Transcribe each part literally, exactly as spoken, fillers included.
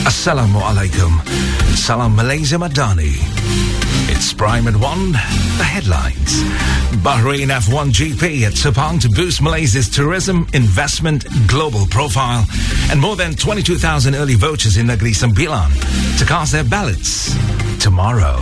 Assalamualaikum. Salam Malaysia Madani. It's Prime at one, the headlines. Bahrain F one G P at Sepang to boost Malaysia's tourism, investment, global profile. And more than twenty-two thousand early voters in Negeri Sembilan to cast their ballots tomorrow.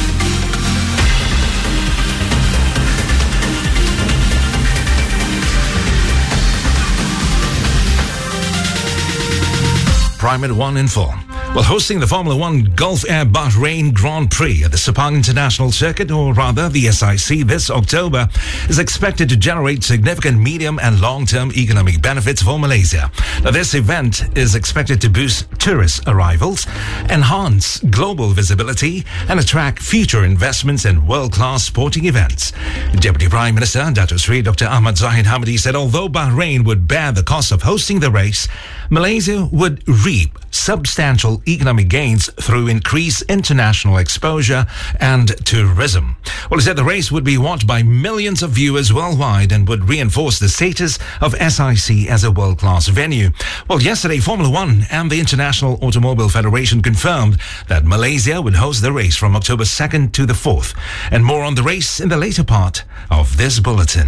Prime at one in full. Well, hosting the Formula One Gulf Air Bahrain Grand Prix at the Sepang International Circuit, or rather the S I C, this October, is expected to generate significant medium and long-term economic benefits for Malaysia. Now, this event is expected to boost tourist arrivals, enhance global visibility, and attract future investments in world-class sporting events. Deputy Prime Minister Dato Sri Doctor Ahmad Zahid Hamidi said although Bahrain would bear the cost of hosting the race, Malaysia would reap substantial economic gains through increased international exposure and tourism. Well, he said the race would be watched by millions of viewers worldwide and would reinforce the status of S I C as a world-class venue. Well, yesterday, Formula One and the International Automobile Federation confirmed that Malaysia would host the race from October second to the fourth. And more on the race in the later part of this bulletin.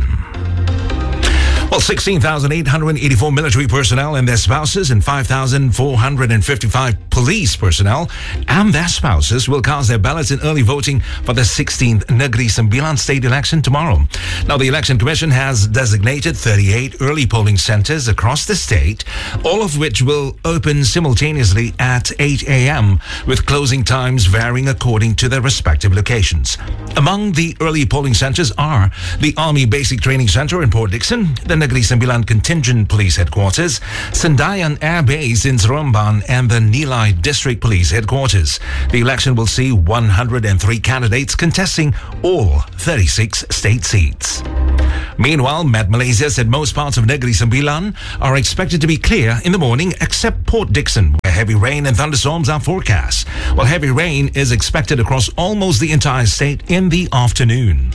Well, sixteen thousand eight hundred eighty-four military personnel and their spouses and five thousand four hundred fifty-five police personnel and their spouses will cast their ballots in early voting for the sixteenth Negeri Sembilan state election tomorrow. Now, the Election Commission has designated thirty-eight early polling centres across the state, all of which will open simultaneously at eight a.m. with closing times varying according to their respective locations. Among the early polling centres are the Army Basic Training Centre in Port Dickson, the Negeri Sembilan Contingent Police Headquarters, Sendayan Air Base in Seremban, and the Nilai District Police Headquarters. The election will see one hundred three candidates contesting all thirty-six state seats. Meanwhile, Met Malaysia said most parts of Negeri Sembilan are expected to be clear in the morning except Port Dickson, where heavy rain and thunderstorms are forecast. While heavy rain is expected across almost the entire state in the afternoon.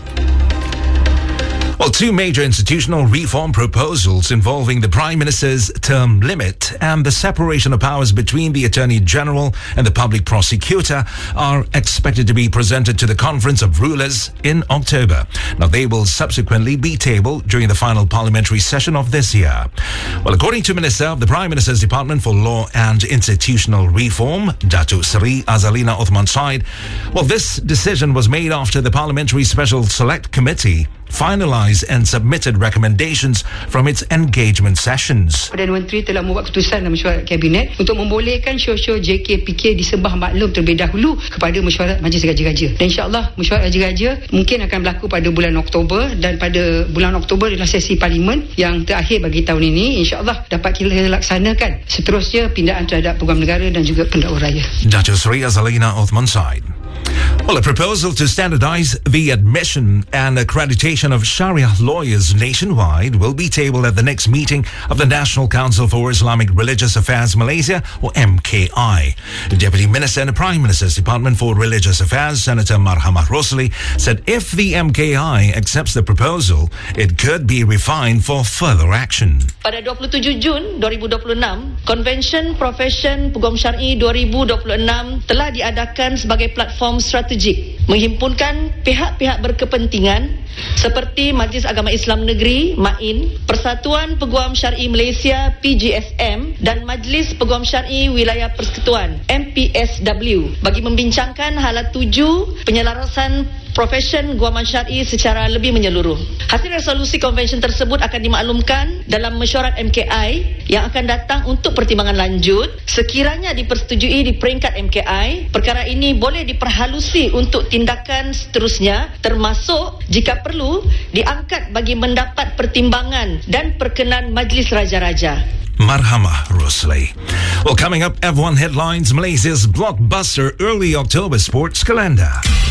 Well, two major institutional reform proposals involving the Prime Minister's term limit and the separation of powers between the Attorney General and the Public Prosecutor are expected to be presented to the Conference of Rulers in October. Now, they will subsequently be tabled during the final parliamentary session of this year. Well, according to Minister of the Prime Minister's Department for Law and Institutional Reform, Datuk Seri Azalina Othman Said, well, this decision was made after the Parliamentary Special Select Committee finalised and submitted recommendations from its engagement sessions. Perdana Menteri telah membuat keputusan dalam mesyuarat Kabinet untuk membolehkan show-show J K P K disembah maklum terlebih dahulu kepada mesyuarat Majlis Raja-Raja. Dan insya-Allah mesyuarat Raja-Raja mungkin akan berlaku pada bulan Oktober, dan pada bulan Oktober adalah sesi parlimen yang terakhir bagi tahun ini. Insya-Allah dapat kita laksanakan seterusnya pindaan terhadap program negara dan juga pendakwa raya. Datuk Seri Azalina Othman Said. Well, a proposal to standardize the admission and accreditation of Sharia lawyers nationwide will be tabled at the next meeting of the National Council for Islamic Religious Affairs Malaysia, or M K I. The Deputy Minister in the Prime Minister's Department for Religious Affairs, Senator Marhamah Rosli, said if the M K I accepts the proposal, it could be refined for further action. Pada dua puluh tujuh Jun dua ribu dua puluh enam, Convention Profession Peguam Syar'i dua ribu dua puluh enam telah diadakan sebagai platform strategik menghimpunkan pihak-pihak berkepentingan seperti Majlis Agama Islam Negeri M A I N, Persatuan Peguam Syar'i Malaysia P G S M dan Majlis Peguam Syar'i Wilayah Persekutuan M P S W bagi membincangkan hala tuju penyelarasan profesion guaman syar'i secara lebih menyeluruh. Hasil resolusi konvensyen tersebut akan dimaklumkan dalam mesyuarat M K I yang akan datang untuk pertimbangan lanjut. Sekiranya dipersetujui di peringkat M K I, perkara ini boleh diperhalusi untuk tindakan seterusnya, termasuk jika perlu diangkat bagi mendapat pertimbangan dan perkenan Majlis Raja-Raja. Marhamah Rosli. Well, coming up, F one headlines, Malaysia's blockbuster early October sports calendar.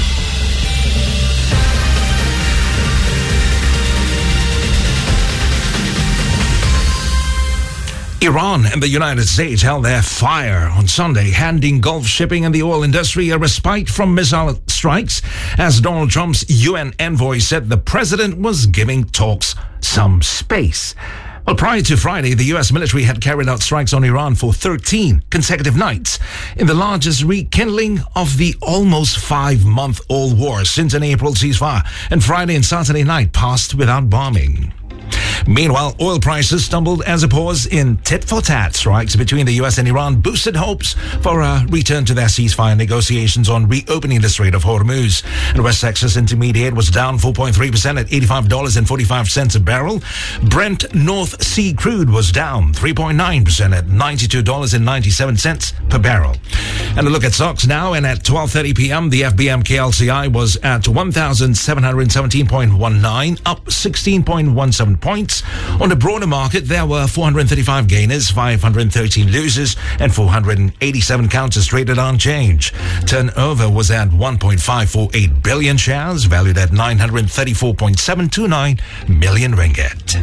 Iran and the United States held their fire on Sunday, handing Gulf shipping and the oil industry a respite from missile strikes, as Donald Trump's U N envoy said the president was giving talks some space. Well, prior to Friday, the U S military had carried out strikes on Iran for thirteen consecutive nights in the largest rekindling of the almost five-month-old war since an April ceasefire, and Friday and Saturday night passed without bombing. Meanwhile, oil prices stumbled as a pause in tit-for-tat strikes between the U S and Iran boosted hopes for a return to their ceasefire negotiations on reopening the Strait of Hormuz. And West Texas Intermediate was down four point three percent at eighty-five dollars and forty-five cents a barrel. Brent North Sea crude was down three point nine percent at ninety-two dollars and ninety-seven cents per barrel. And a look at stocks now, and at twelve thirty p.m., the F B M K L C I was at one thousand seven hundred seventeen point one nine, up sixteen point one seven points. On the broader market, there were four hundred thirty-five gainers, five hundred thirteen losers, and four hundred eighty-seven counters traded on change. Turnover was at one point five four eight billion shares, valued at nine hundred thirty-four point seven two nine million ringgit.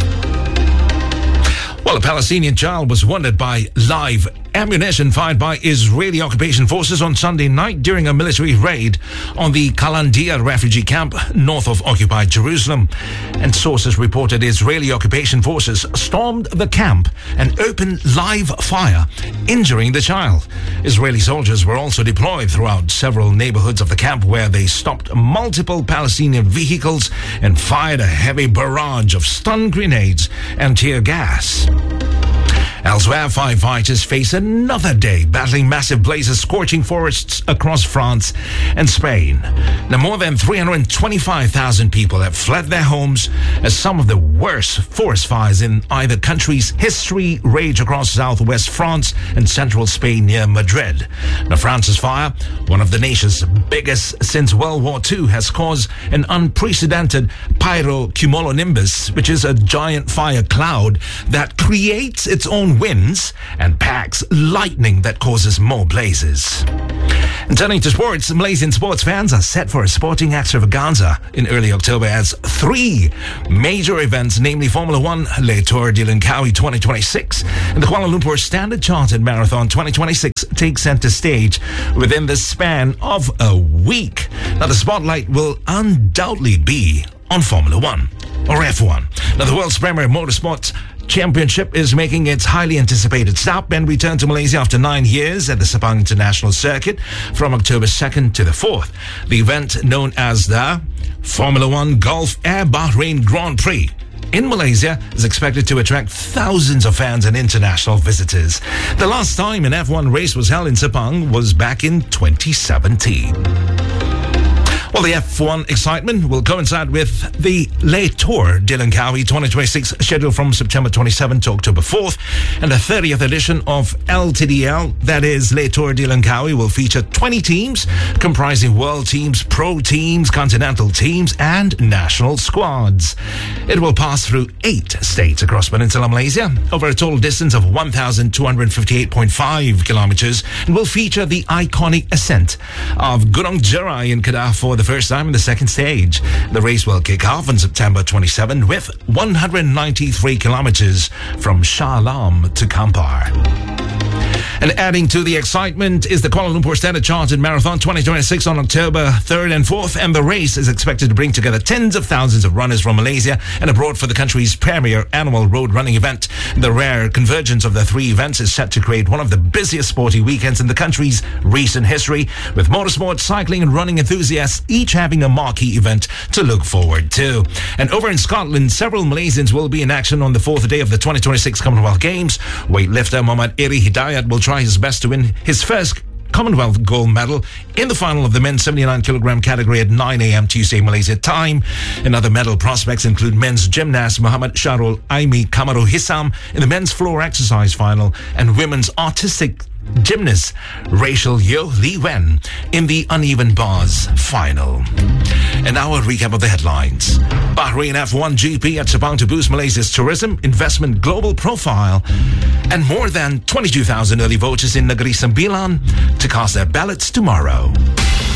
Well, a Palestinian child was wounded by live ammunition fired by Israeli occupation forces on Sunday night during a military raid on the Kalandia refugee camp north of occupied Jerusalem. And sources reported Israeli occupation forces stormed the camp and opened live fire, injuring the child. Israeli soldiers were also deployed throughout several neighborhoods of the camp, where they stopped multiple Palestinian vehicles and fired a heavy barrage of stun grenades and tear gas. Elsewhere, firefighters face another day battling massive blazes scorching forests across France and Spain. Now, more than three hundred twenty-five thousand people have fled their homes as some of the worst forest fires in either country's history rage across southwest France and central Spain near Madrid. Now, France's fire, one of the nation's biggest since World War Two, has caused an unprecedented pyrocumulonimbus, which is a giant fire cloud that creates its own winds and packs lightning that causes more blazes. And turning to sports, Malaysian sports fans are set for a sporting extravaganza in early October as three major events, namely Formula One, Le Tour de Langkawi twenty twenty-six, and the Kuala Lumpur Standard Chartered Marathon twenty twenty-six take center stage within the span of a week. Now, the spotlight will undoubtedly be on Formula One, or F one. Now, the world's premier motorsports Championship is making its highly anticipated stop and return to Malaysia after nine years at the Sepang International Circuit from October second to the fourth. The event, known as the Formula One Gulf Air Bahrain Grand Prix in Malaysia, is expected to attract thousands of fans and international visitors. The last time an F one race was held in Sepang was back in twenty seventeen. Well, the F one excitement will coincide with the Le Tour de Langkawi twenty twenty-six, scheduled from September twenty-seventh to October fourth, and the thirtieth edition of L T D L, that is Le Tour de Langkawi, will feature twenty teams comprising world teams, pro teams, continental teams, and national squads. It will pass through eight states across Peninsular Malaysia over a total distance of one thousand two hundred fifty-eight point five kilometers, and will feature the iconic ascent of Gunung Jerai in Kedah for the first time in the second stage. The race will kick off on September twenty-seventh with one hundred ninety-three kilometers from Shah Alam to Kampar. And adding to the excitement is the Kuala Lumpur Standard Chartered Marathon twenty twenty-six on October third and fourth, and the race is expected to bring together tens of thousands of runners from Malaysia and abroad for the country's premier annual road running event. The rare convergence of the three events is set to create one of the busiest sporty weekends in the country's recent history, with motorsport, cycling and running enthusiasts each having a marquee event to look forward to. And over in Scotland, several Malaysians will be in action on the fourth day of the twenty twenty-six Commonwealth Games. Weightlifter Muhammad Eri Hidayat will try his best to win his first Commonwealth gold medal in the final of the men's seventy-nine kilogram category at nine a.m. Tuesday Malaysia time. And other medal prospects include men's gymnast Muhammad Sharul Aimi Kamaru Hissam in the men's floor exercise final, and women's artistic gymnast Rachel Yo Lee Wen in the uneven bars final. And now a recap of the headlines. Bahrain F one G P at Sepang to boost Malaysia's tourism, investment, global profile, and more than twenty-two thousand early voters in Negeri Sembilan to cast their ballots tomorrow.